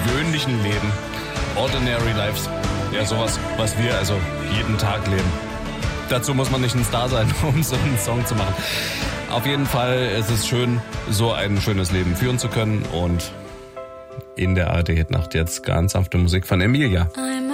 gewöhnlichen Leben. Ordinary Lives. Ja, sowas, was wir also jeden Tag leben. Dazu muss man nicht ein Star sein, um so einen Song zu machen. Auf jeden Fall ist es schön, so ein schönes Leben führen zu können. Und in der ARD-Hitnacht jetzt ganz sanfte Musik von Emilia.